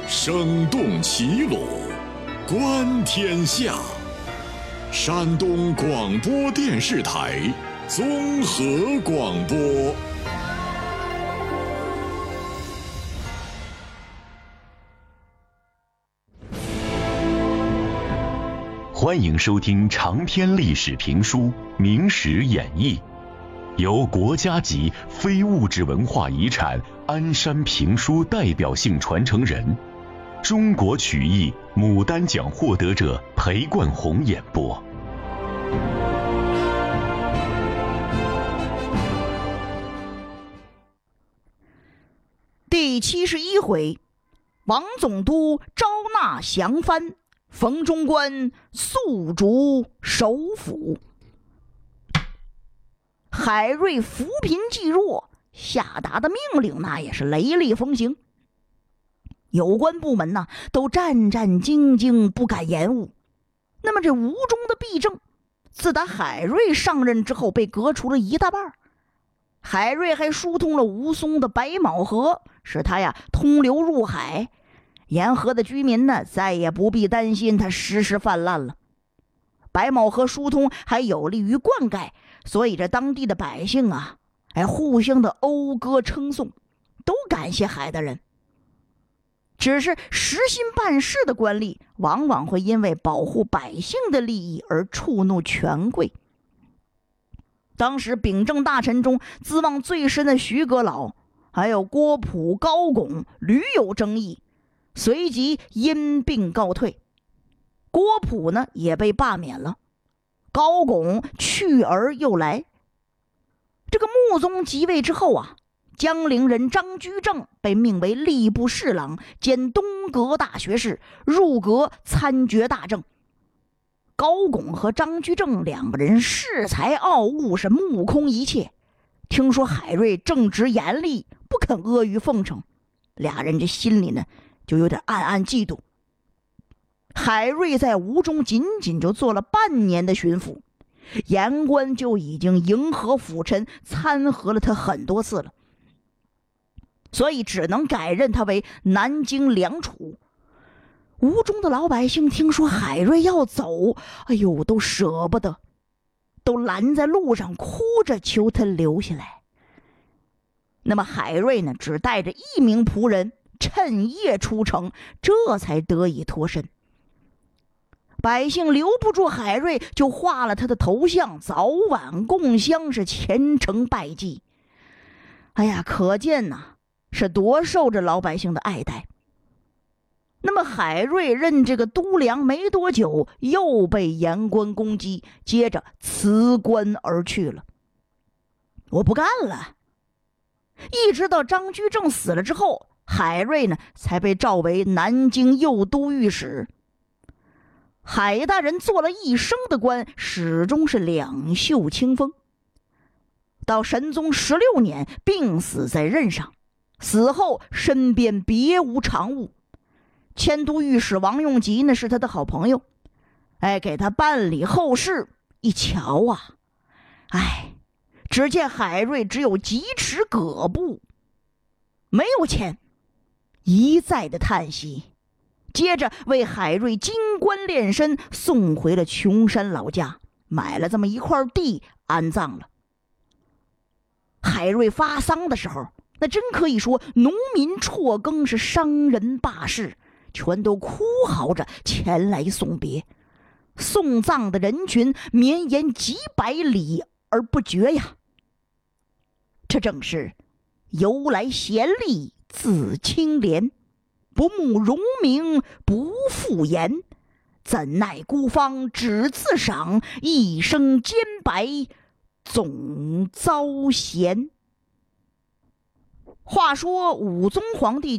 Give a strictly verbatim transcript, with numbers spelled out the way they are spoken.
声动齐鲁，观天下。山东广播电视台综合广播。 欢迎收听长篇历史评书《明史演义》，由国家级非物质文化遗产鞍山评书代表性传承人、中国曲艺牡丹奖获得者裴冠宏演播。 第七十一回，王总督招纳降藩，冯中官诉逐首府。海瑞扶贫济弱，下达的命令那也是雷厉风行，有关部门呢都战战兢兢，不敢延误。那么这吴中的弊政，自打海瑞上任之后被革除了一大半。海瑞还疏通了吴淞的白卯河，使他呀通流入海，沿河的居民呢再也不必担心它时时泛滥了。白卯河疏通还有利于灌溉，所以这当地的百姓啊，哎，互相的讴歌称颂，都感谢海大人。只是实心办事的官吏，往往会因为保护百姓的利益而触怒权贵。当时秉政大臣中资望最深的徐阁老，还有郭璞、高拱屡有争议，随即因病告退。郭璞呢也被罢免了，高拱去而又来。这个穆宗即位之后啊，江陵人张居正被命为吏部侍郎兼东阁大学士，入阁参决大政。高拱和张居正两个人恃才傲物，是目空一切。听说海瑞正直严厉，不肯阿谀奉承，俩人这心里呢就有点暗暗嫉妒。海瑞在吴中仅仅就做了半年的巡抚，言官就已经迎合辅臣，参劾了他很多次了，所以只能改任他为南京良储。吴中的老百姓听说海瑞要走，哎呦，都舍不得，都拦在路上哭着求他留下来。那么海瑞呢，只带着一名仆人趁夜出城，这才得以脱身。百姓留不住海瑞，就画了他的头像，早晚供香，是虔诚拜祭。哎呀，可见呐、啊，是多受着老百姓的爱戴。那么海瑞任这个都梁没多久，又被言官攻击，接着辞官而去了。我不干了。一直到张居正死了之后，海瑞呢才被召为南京右都御史。海大人做了一生的官，始终是两袖清风。到神宗十六年病死在任上，死后身边别无长物。迁都御史王用吉呢是他的好朋友，哎，给他办理后事。一瞧啊，哎，只见海瑞只有几尺胳部，没有钱，一再的叹息。接着为海瑞金冠炼身，送回了琼山老家，买了这么一块地安葬了。海瑞发丧的时候，那真可以说农民辍耕，是商人罢市，全都哭嚎着前来送别。送葬的人群绵延几百里而不绝呀。这正是由来贤吏自清廉，不慕荣名不复言，怎奈孤芳只自赏，一生兼白总遭嫌。话说武宗皇帝